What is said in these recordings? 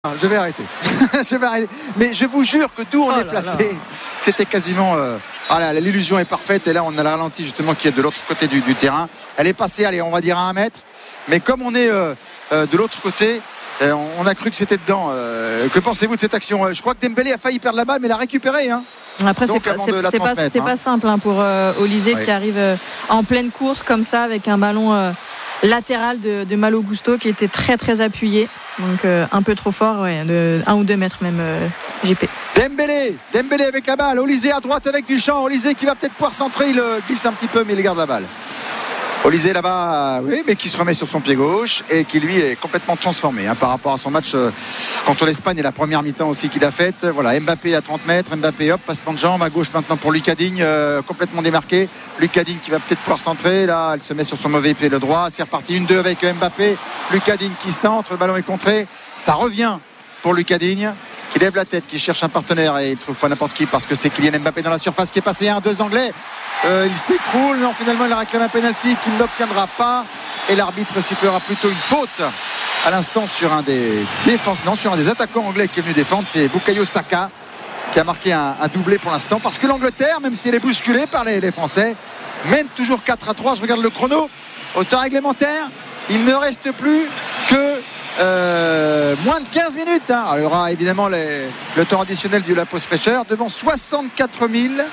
Je vais arrêter. Mais je vous jure que d'où on est placé, c'était quasiment. L'illusion est parfaite. Et là, on a la ralenti justement qui est de l'autre côté du terrain. Elle est passée, on va dire à 1 mètre. Mais comme on est de l'autre côté, on a cru que c'était dedans. Que pensez-vous de cette action ? Je crois que Dembélé a failli perdre la balle, mais l'a récupérée. Après, c'est pas simple pour Olysée qui arrive en pleine course comme ça avec un ballon latéral de Malo Gusto qui était très très appuyé. Donc un peu trop fort, de 1 ou 2 mètres même, JP. Dembélé avec la balle. Olysée à droite avec Duchamp. Olysée qui va peut-être pouvoir centrer. Il glisse un petit peu, mais il garde la balle. Olysée là-bas, oui, mais qui se remet sur son pied gauche et qui lui est complètement transformé par rapport à son match contre l'Espagne et la première mi-temps aussi qu'il a faite. Voilà, Mbappé à 30 mètres, Mbappé passement de jambe à gauche maintenant pour Lucas Digne, complètement démarqué. Lucas Digne qui va peut-être pouvoir centrer. Là, elle se met sur son mauvais pied le droit. C'est reparti 1-2 avec Mbappé. Lucas Digne qui centre, le ballon est contré. Ça revient pour Lucas Digne qui lève la tête, qui cherche un partenaire et il trouve pas n'importe qui parce que c'est Kylian Mbappé dans la surface qui est passé 1-2 Anglais. Il s'écroule, non, finalement il réclame un penalty qu'il n'obtiendra pas et l'arbitre sifflera plutôt une faute à l'instant sur un des attaquants anglais qui est venu défendre. C'est Bukayo Saka qui a marqué un doublé pour l'instant parce que l'Angleterre, même si elle est bousculée par les Français, mène toujours 4-3. Je regarde le chrono au temps réglementaire, il ne reste plus que moins de 15 minutes. Alors, il y aura évidemment le temps additionnel de la pause fraîcheur devant 64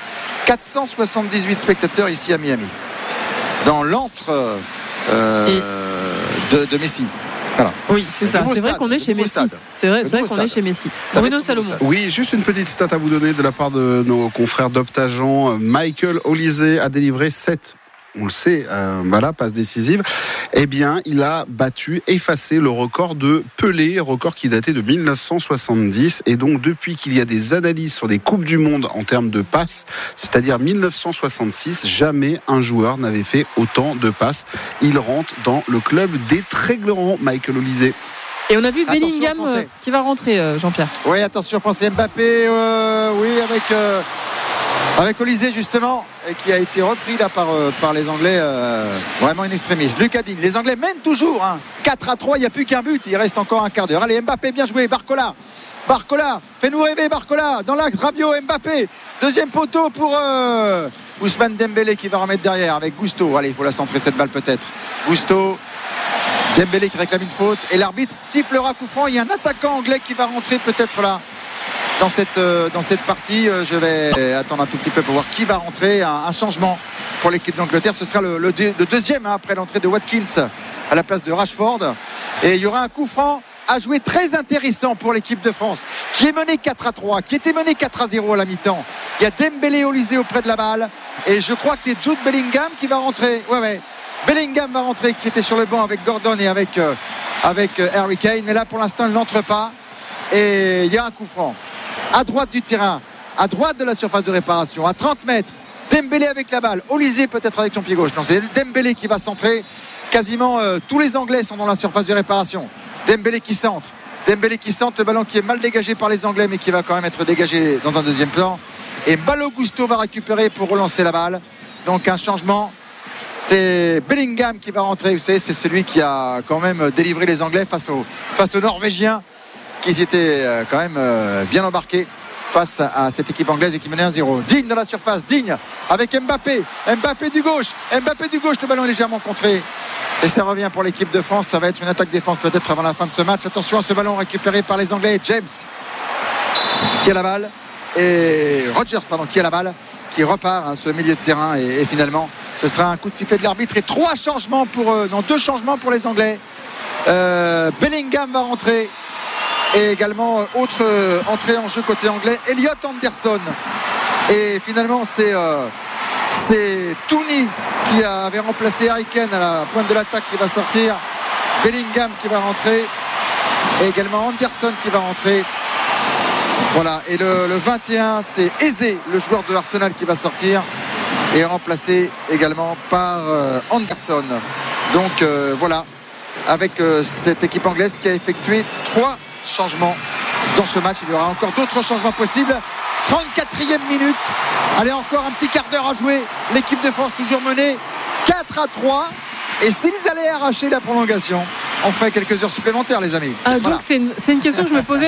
478 spectateurs ici à Miami dans l'antre de Messi. Voilà. Oui, c'est ça. C'est vrai qu'on est chez Messi. C'est vrai qu'on est chez Messi. Bruno Salomon. Oui, juste une petite stat à vous donner de la part de nos confrères d'Optagent. Michael Olysée a délivré 7. On le sait, passe décisive. Eh bien, il a effacé le record de Pelé, record qui datait de 1970. Et donc, depuis qu'il y a des analyses sur des Coupes du Monde en termes de passes, c'est-à-dire 1966, jamais un joueur n'avait fait autant de passes. Il rentre dans le club des très grands, Michael Olysée. Et on a vu Bellingham qui va rentrer, Jean-Pierre. Oui, attention français, Mbappé, avec Olysée justement, et qui a été repris là par les Anglais, vraiment in extremis. Lucas Digne, les Anglais mènent toujours 4-3, il n'y a plus qu'un but, il reste encore un quart d'heure. Allez, Mbappé, bien joué, Barcola, fais-nous rêver Barcola, dans l'axe, Rabiot, Mbappé, deuxième poteau pour Ousmane Dembélé qui va remettre derrière avec Gusto. Allez, il faut la centrer cette balle peut-être. Gusto, Dembélé qui réclame une faute et l'arbitre sifflera coup franc. Il y a un attaquant anglais qui va rentrer peut-être là dans cette partie. Je vais attendre un tout petit peu pour voir qui va rentrer. Un changement pour l'équipe d'Angleterre, ce sera le deuxième après l'entrée de Watkins à la place de Rashford, et il y aura un coup franc à jouer très intéressant pour l'équipe de France qui est menée 4-3, qui était menée 4-0 à la mi-temps. Il y a Dembélé, Olysée auprès de la balle et je crois que c'est Jude Bellingham qui va rentrer. Bellingham va rentrer, qui était sur le banc avec Gordon et avec Harry Kane, mais là pour l'instant il n'entre pas et il y a un coup franc à droite du terrain, à droite de la surface de réparation, à 30 mètres. Dembélé avec la balle, Olysée peut-être avec son pied gauche. Non, c'est Dembélé qui va centrer. Quasiment tous les Anglais sont dans la surface de réparation. Dembélé qui centre, le ballon qui est mal dégagé par les Anglais mais qui va quand même être dégagé dans un deuxième plan. Et Malo Gusto va récupérer pour relancer la balle. Donc un changement. C'est Bellingham qui va rentrer. Vous savez, c'est celui qui a quand même délivré les Anglais face aux Norvégiens qui étaient quand même bien embarqués face à cette équipe anglaise et qui menait 1-0. Digne dans la surface, Digne avec Mbappé du gauche, le ballon est légèrement contré et ça revient pour l'équipe de France. Ça va être une attaque-défense peut-être avant la fin de ce match. Attention à ce ballon récupéré par les Anglais. James qui a la balle et Rodgers qui a la balle, qui repart ce milieu de terrain et finalement ce sera un coup de sifflet de l'arbitre et 2 changements pour les Anglais. Bellingham va rentrer. Et également autre entrée en jeu côté anglais, Elliot Anderson. Et finalement c'est Tooney qui avait remplacé Harry Kane à la pointe de l'attaque qui va sortir. Bellingham qui va rentrer et également Anderson qui va rentrer. Voilà, et le 21 c'est Eze, le joueur de Arsenal, qui va sortir et remplacé également par Anderson. Donc voilà, avec cette équipe anglaise qui a effectué 3 changements dans ce match. Il y aura encore d'autres changements possibles. 34e minute. Allez, encore un petit quart d'heure à jouer. L'équipe de France toujours menée 4-3. Et s'ils allaient arracher la prolongation, on ferait quelques heures supplémentaires, les amis. Donc c'est une question que je me posais.